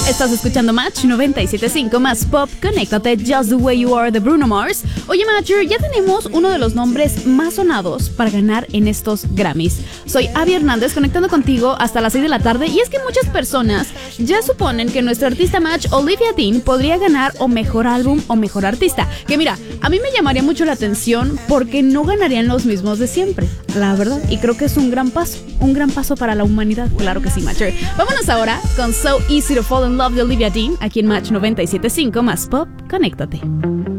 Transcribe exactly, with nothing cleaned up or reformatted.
Estás escuchando Match noventa y siete punto cinco más pop. Conéctate, Just the Way You Are de Bruno Mars. Oye, Matcher, ya tenemos uno de los nombres más sonados para ganar en estos Grammys. Soy Abby Hernández, conectando contigo hasta las seis de la tarde. Y es que muchas personas ya suponen que nuestra artista Match, Olivia Dean, podría ganar o mejor álbum o mejor artista. Que mira, a mí me llamaría mucho la atención porque no ganarían los mismos de siempre, la verdad. Y creo que es un gran paso, un gran paso para la humanidad. Claro que sí, Matcher. Vámonos ahora con So Easy to Fall in Love de Olivia Dean, aquí en Match noventa y siete punto cinco más pop. Conéctate.